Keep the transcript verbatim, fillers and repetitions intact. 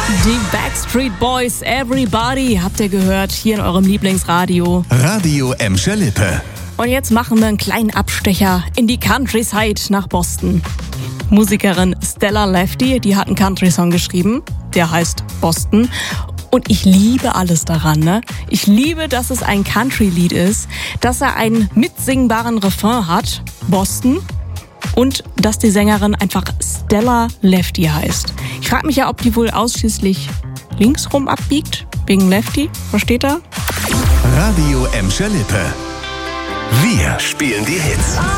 Die Backstreet Boys, Everybody, habt ihr gehört, hier in eurem Lieblingsradio. Radio Emscher Lippe. Und jetzt machen wir einen kleinen Abstecher in die Countryside nach Boston. Musikerin Stella Lefty, die hat einen Country-Song geschrieben, der heißt Boston. Und ich liebe alles daran, ne? Ich liebe, dass es ein Country-Lied ist, dass er einen mitsingbaren Refrain hat, Boston, und dass die Sängerin einfach Stella Lefty heißt. Ich frage mich ja, ob die wohl ausschließlich linksrum abbiegt, wegen Lefty, versteht ihr? Radio Emscher Lippe. Wir spielen die Hits.